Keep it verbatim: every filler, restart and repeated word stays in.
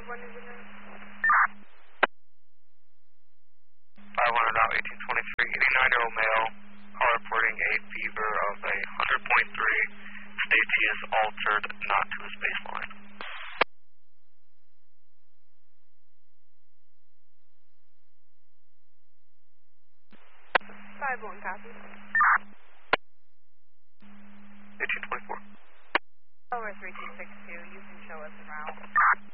one is in there? five one now, eighteen twenty-three, eighty-nine-year-old male, call reporting a fever of a one hundred point three, states he is altered, not to his baseline. five one, copy. eighteen twenty-four. Over three two six two, you can show us around.